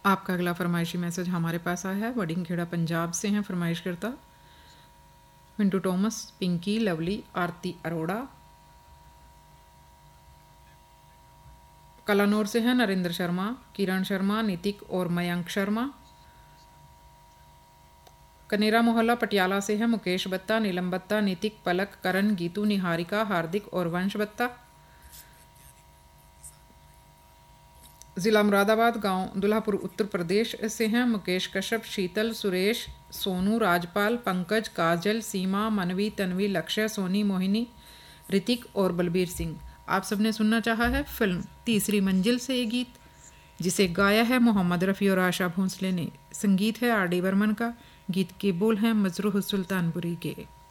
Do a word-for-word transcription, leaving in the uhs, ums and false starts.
आपका अगला फरमाइशी मैसेज हमारे पास आया है, वडिंग खेड़ा पंजाब से हैं फरमाइश करता मिंटू टॉमस, पिंकी, लवली, आरती अरोड़ा। कलानौर से हैं नरेंद्र शर्मा, किरण शर्मा, नितिक और मयंक शर्मा। कनेरा मोहल्ला पटियाला से है मुकेश बत्ता, नीलम बत्ता, नितिक, पलक, करण, गीतू, निहारिका, हार्दिक और वंश बत्ता। ज़िला मुरादाबाद, गांव दुल्हापुर, उत्तर प्रदेश से हैं मुकेश कश्यप, शीतल, सुरेश, सोनू, राजपाल, पंकज, काजल, सीमा, मनवी, तन्वी, लक्ष्य, सोनी, मोहिनी, ऋतिक और बलबीर सिंह। आप सबने सुनना चाहा है फिल्म तीसरी मंजिल से ये गीत, जिसे गाया है मोहम्मद रफ़ी और आशा भोंसले ने। संगीत है आर डी बर्मन का। गीत के बोल हैं मजरूह सुल्तानपुरी के।